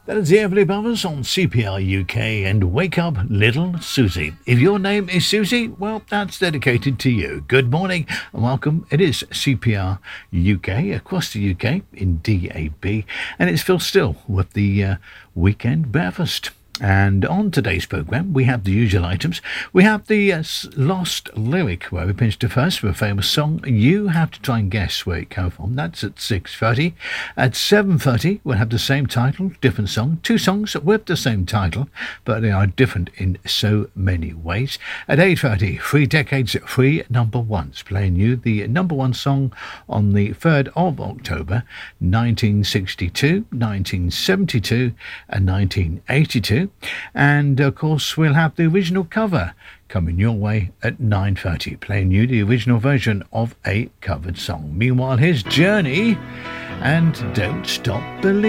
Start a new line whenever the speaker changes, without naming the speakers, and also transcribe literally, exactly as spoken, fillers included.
That is the Everly Brothers on C P R U K and Wake Up Little Susie. If your name is Susie, well, that's dedicated to you. Good morning and welcome. It is C P R U K across the U K in D A B, and it's Phil Still with the uh, Weekend Breakfast. And on today's programme, we have the usual items. We have the uh, lost lyric, where we pinch to first for a famous song. You have to try and guess where it came from. That's at six thirty. At seven thirty, we'll have the same title, different song. Two songs with the same title, but they are different in so many ways. At eight thirty, three decades, three number ones, playing you the number one song on the third of October, nineteen sixty-two, nineteen seventy-two, and nineteen eighty-two. And of course we'll have the original cover coming your way at nine thirty, playing you the original version of a covered song. Meanwhile, here's Journey and Don't Stop Believing.